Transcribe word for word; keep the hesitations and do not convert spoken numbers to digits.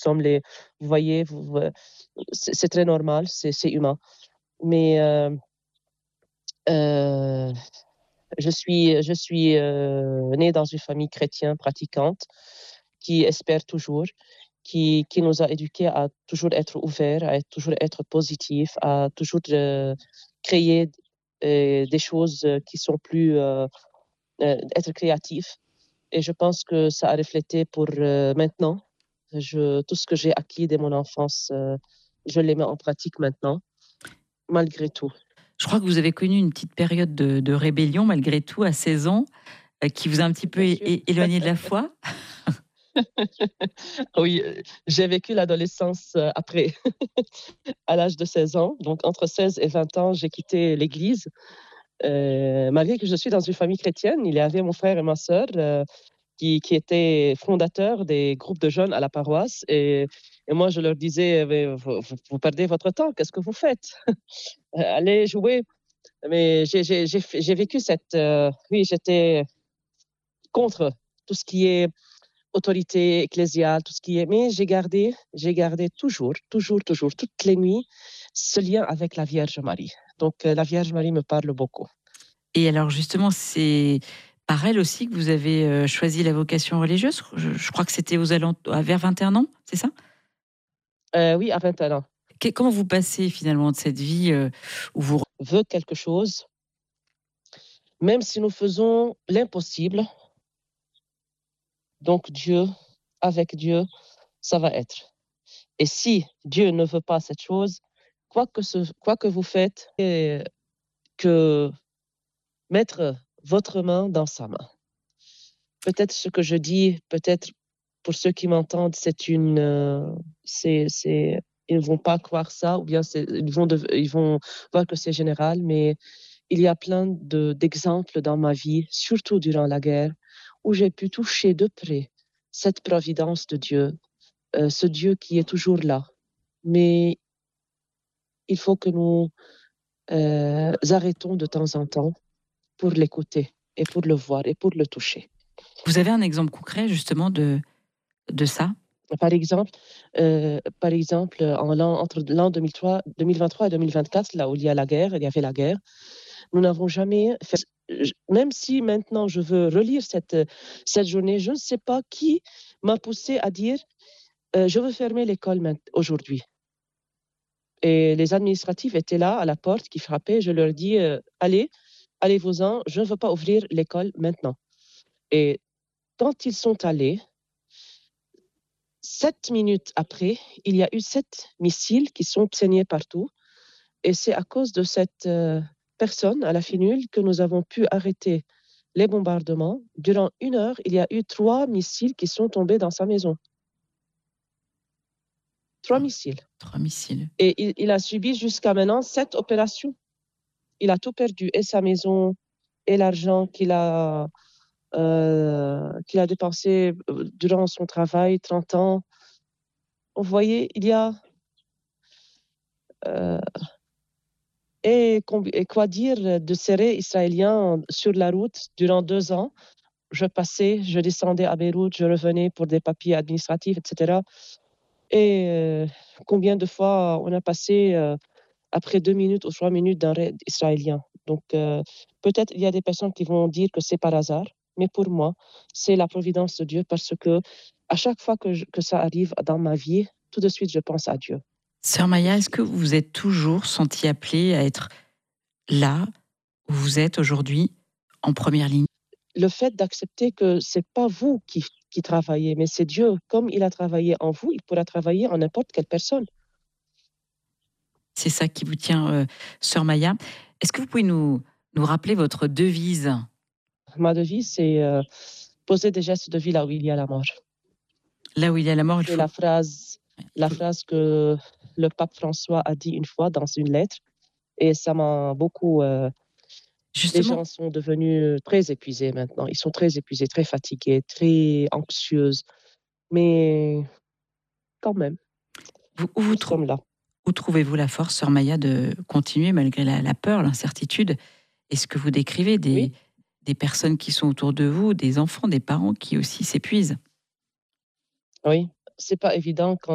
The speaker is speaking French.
sommes les vous voyez, vous vous, heu, c'est c'est très normal, c'est c'est humain. Mais, heu heu, je suis je suis, heu, née dans une famille chrétien pratiquante qui espère toujours, qui qui nous a éduqués à toujours être ouverts, à être toujours être positifs, à toujours, heu, créer d heu, des choses, heu, qui sont plus, heu heu, être créatifs et je pense que ça a reflété pour, heu, maintenant. Je tout ce que j'ai acquis dès mon enfance, heu, je les mets en pratique maintenant, malgré tout. Je crois que vous avez connu une petite période de de rébellion malgré tout à seize ans, heu, qui vous a un petit peu Bien é sûr. é éloignée de la foi? Oui, heu, j'ai vécu l'adolescence, heu, après. À l'âge de seize ans, donc entre seize et vingt ans, j'ai quitté l'église, heu, malgré que je suis dans une famille chrétienne. Il y avait mon frère et ma sœur, heu, qui qui étaient fondateurs des groupes de jeunes à la paroisse et et moi je leur disais: «Mais vous vous vous perdez votre temps, qu'est-ce que vous faites? Heu, allez jouer». Mais j'ai j'ai j'ai f j'ai vécu cette, heu oui, j'étais contre tout ce qui est autorité ecclésiale, tout ce qui est mais j'ai gardé j'ai gardé toujours, toujours, toujours, toutes les nuits, ce lien avec la Vierge Marie. Donc heu, la Vierge Marie me parle beaucoup. Et alors justement, c'est par elle aussi que vous avez, heu, choisi la vocation religieuse? Je je crois que c'était aux alent à vers vingt et un ans, c'est ça? Heu, oui, à vingt et un ans. Qu comment vous passez finalement de cette vie, heu, où vous r Veut quelque chose même si nous faisons l'impossible donc Dieu, avec Dieu, ça va être. Et si Dieu ne veut pas cette chose, quoi que ce quoi que vous faites et que mettre votre main dans sa main. Peut-être ce que je dis, peut-être pour ceux qui m'entendent, c'est une, heu, c'est c'est ils ne vont pas croire ça ou bien c'est ils vont dev ils vont voir que c'est général, mais il y a plein de d'exemples dans ma vie, surtout durant la guerre, où j'ai pu toucher de près cette providence de Dieu, heu, ce Dieu qui est toujours là. Mais il faut que nous, heu, arrêtons de temps en temps pour l'écouter et pour le voir et pour le toucher. Vous avez un exemple concret justement de de ça? Par exemple, heu, par exemple, en l'an entre l'an deux mille trois deux mille vingt-trois et deux mille vingt-quatre, là où il y a la guerre il y avait la guerre, nous n'avons jamais fait j même si maintenant je veux relire cette, heu, cette journée, je ne sais pas qui m'a poussée à dire, heu: «Je veux fermer l'école maint aujourd'hui». Et les administratifs étaient là, à la porte, qui frappaient. Je leur dis, heu: «Allez, allez-vous-en, je ne veux pas ouvrir l'école maintenant». Et quand ils sont allés sept minutes après, il y a eu sept missiles qui sont saignés partout et c'est à cause de cette, heu, personne à la finule que nous avons pu arrêter les bombardements. Durant une heure, il y a eu trois missiles qui sont tombés dans sa maison. trois Ah, missiles. trois missiles. Et il il a subi jusqu'à maintenant sept opérations. Il a tout perdu et sa maison et l'argent qu'il a, heu, qu'il a dépensé, heu, durant son travail, trente ans. Vous voyez, il y a heu et comb et quoi dire de ces raids israéliens sur la route durant deux ans? Je passais, je descendais à Beyrouth, je revenais pour des papiers administratifs et cetera et heu, combien de fois on a passé, heu, après deux minutes ou trois minutes d'un raid israélien? Donc heu, peut-être il y a des personnes qui vont dire que c'est par hasard, mais pour moi, c'est la providence de Dieu parce qu'à chaque fois que j que ça arrive dans ma vie, tout de suite je pense à Dieu. Sœur Tout de Maya, est-ce que suite. vous vous êtes toujours sentie appelée à être là, où vous êtes aujourd'hui, en première ligne? Le fait d'accepter que c'est pas vous qui f qui travaillez, mais c'est Dieu. Comme il a travaillé en vous, il pourra travailler en n'importe quelle personne. C'est ça qui vous tient, heu, sœur Maya. Est-ce que vous pouvez nous nous rappeler votre devise? Ma devise, c'est, heu: «Poser des gestes de vie là où il y a la mort». Là où il y a la mort, il C'est faut la phrase ouais, il la faut phrase que le pape François a dit une fois dans une lettre et ça m'a beaucoup, heu les justement gens sont devenus très épuisés maintenant. Ils sont très épuisés, très fatigués, très anxieuses, mais quand même, vous où vous nous trou sommes là. où trouvez-vous la force, sœur Maya, de continuer malgré la la peur, l'incertitude et ce que vous décrivez Oui. des des personnes qui sont autour de vous, des enfants, des parents qui aussi s'épuisent? Oui, c'est pas évident quand